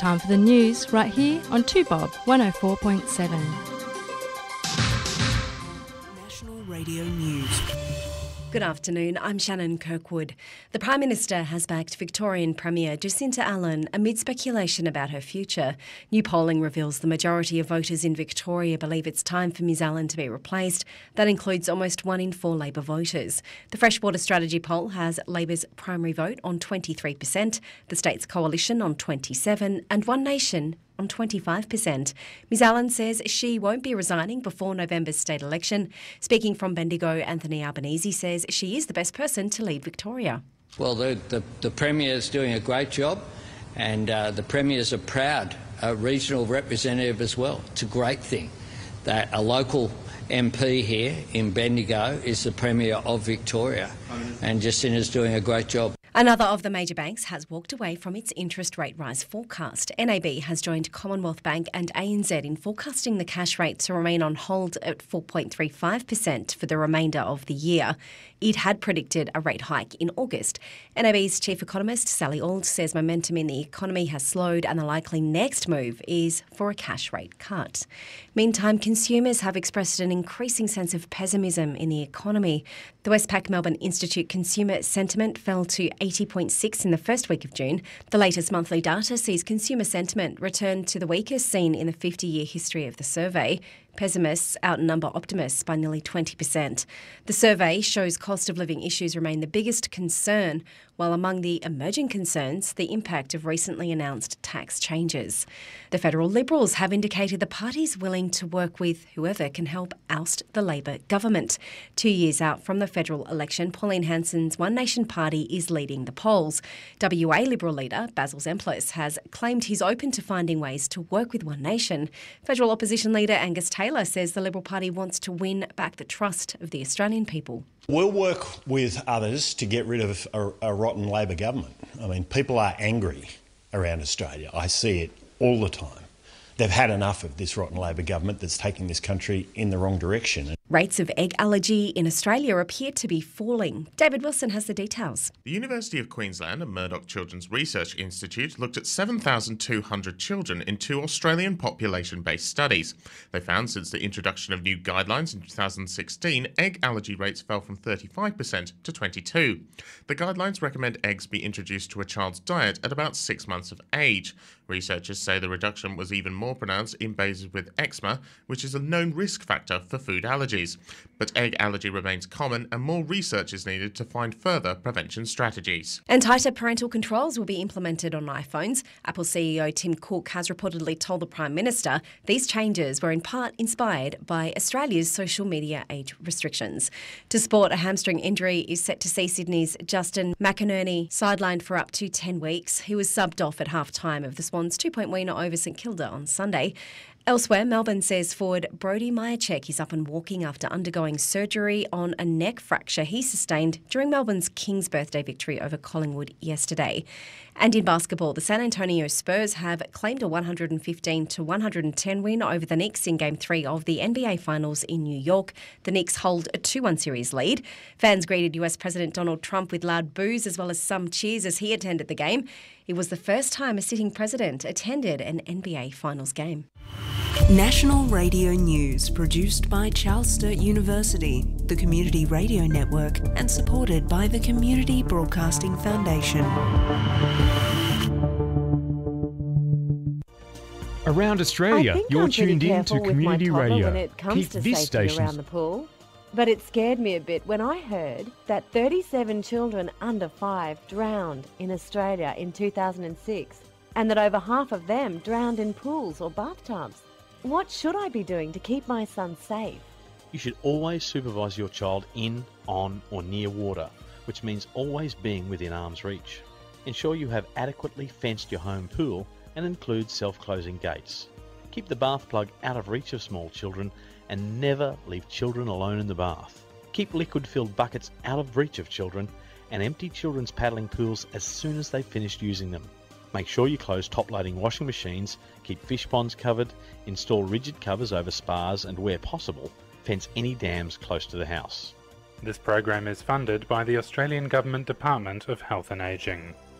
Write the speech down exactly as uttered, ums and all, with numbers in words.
Time for the news right here on two Bob one oh four point seven. National Radio News. Good afternoon, I'm Shannon Kirkwood. The Prime Minister has backed Victorian Premier Jacinta Allan amid speculation about her future. New polling reveals the majority of voters in Victoria believe it's time for Ms Allan to be replaced. That includes almost one in four Labor voters. The Freshwater Strategy poll has Labor's primary vote on twenty-three percent, the state's coalition on twenty-seven percent and One Nation on twenty-five percent. Ms Allan says she won't be resigning before November's state election. Speaking from Bendigo, Anthony Albanese says she is the best person to lead Victoria. Well, the, the, the Premier is doing a great job, and uh, the Premier is a proud uh, regional representative as well. It's a great thing that a local M P here in Bendigo is the Premier of Victoria, and Jacinta's doing a great job. Another of the major banks has walked away from its interest rate rise forecast. N A B has joined Commonwealth Bank and A N Z in forecasting the cash rate to remain on hold at four point three five percent for the remainder of the year. It had predicted a rate hike in August. N A B's chief economist Sally Auld says momentum in the economy has slowed and the likely next move is for a cash rate cut. Meantime, consumers have expressed an increasing sense of pessimism in the economy. The Westpac Melbourne Institute consumer sentiment fell to eighty point six in the first week of June. The latest monthly data sees consumer sentiment return to the weakest seen in the fifty-year history of the survey. Pessimists outnumber optimists by nearly twenty percent. The survey shows cost of living issues remain the biggest concern, while among the emerging concerns, the impact of recently announced tax changes. The federal Liberals have indicated the party's willing to work with whoever can help oust the Labor government. Two years out from the federal election, Pauline Hanson's One Nation party is leading the polls. W A Liberal leader Basil Zemplis has claimed he's open to finding ways to work with One Nation. Federal opposition leader Angus Taylor says the Liberal Party wants to win back the trust of the Australian people. We'll work with others to get rid of a, a rotten Labor government. I mean, people are angry around Australia. I see it all the time. They've had enough of this rotten Labor government that's taking this country in the wrong direction. Rates of egg allergy in Australia appear to be falling. David Wilson has the details. The University of Queensland and Murdoch Children's Research Institute looked at seven thousand two hundred children in two Australian population-based studies. They found since the introduction of new guidelines in two thousand sixteen, egg allergy rates fell from thirty-five percent to twenty-two percent. The guidelines recommend eggs be introduced to a child's diet at about six months of age. Researchers say the reduction was even more pronounced in babies with eczema, which is a known risk factor for food allergies. But egg allergy remains common and more research is needed to find further prevention strategies. And tighter parental controls will be implemented on iPhones. Apple C E O Tim Cook has reportedly told the Prime Minister these changes were in part inspired by Australia's social media age restrictions. To sport, a hamstring injury is set to see Sydney's Justin McInerney sidelined for up to ten weeks. He was subbed off at half-time of the Swans' two-point win over St Kilda on Sunday. Elsewhere, Melbourne says forward Brody Myercheck is up and walking after undergoing surgery on a neck fracture he sustained during Melbourne's King's birthday victory over Collingwood yesterday. And in basketball, the San Antonio Spurs have claimed a one hundred fifteen to one hundred ten win over the Knicks in Game three of the N B A Finals in New York. The Knicks hold a two one series lead. Fans greeted U S President Donald Trump with loud boos as well as some cheers as he attended the game. It was the first time a sitting president attended an N B A Finals game. National Radio News, produced by Charles Sturt University, the Community Radio Network, and supported by the Community Broadcasting Foundation. Around Australia, you're I'm tuned in to Community Radio. When it comes Keep to this safety station. around the pool. But it scared me a bit when I heard that thirty-seven children under five drowned in Australia in two thousand six, and that over half of them drowned in pools or bathtubs. What should I be doing to keep my son safe? You should always supervise your child in, on or near water, which means always being within arm's reach. Ensure you have adequately fenced your home pool and include self-closing gates. Keep the bath plug out of reach of small children and never leave children alone in the bath. Keep liquid-filled buckets out of reach of children and empty children's paddling pools as soon as they've finished using them. Make sure you close top-loading washing machines, keep fish ponds covered, install rigid covers over spas and, where possible, fence any dams close to the house. This program is funded by the Australian Government Department of Health and Ageing.